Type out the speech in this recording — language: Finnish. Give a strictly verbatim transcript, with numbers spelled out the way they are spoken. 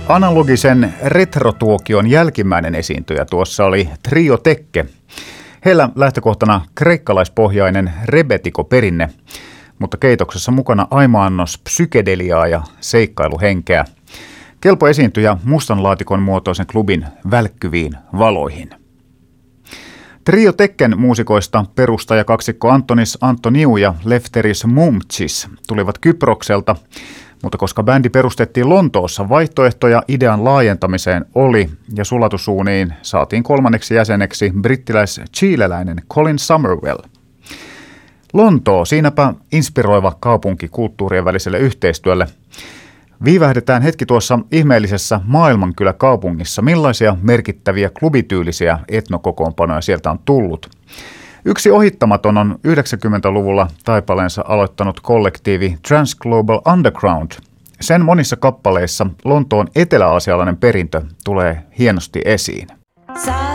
Analogisen retrotuokion jälkimmäinen esiintyjä tuossa oli Trio Tekke. Heillä lähtökohtana kreikkalaispohjainen rebetiko-perinne, mutta keitoksessa mukana aimo-annos psykedeliaa ja seikkailuhenkeä. Kelpo esiintyjä mustan laatikon muotoisen klubin välkkyviin valoihin. Trio Tekken muusikoista perustajakaksikko Antonis Antoniou ja Lefteris Mumtsis tulivat Kyprokselta, mutta koska bändi perustettiin Lontoossa, vaihtoehtoja idean laajentamiseen oli ja sulatusuuniin saatiin kolmanneksi jäseneksi brittiläis-chileläinen Colin Summerwell. Lontoo, siinäpä inspiroiva kaupunki kulttuurien väliselle yhteistyölle. Viivähdetään hetki tuossa ihmeellisessä maailmankyläkaupungissa. Millaisia merkittäviä klubityylisiä etnokokoonpanoja sieltä on tullut? Yksi ohittamaton on yhdeksänkymmentäluvulla taipaleensa aloittanut kollektiivi Transglobal Underground. Sen monissa kappaleissa Lontoon eteläasialainen perintö tulee hienosti esiin.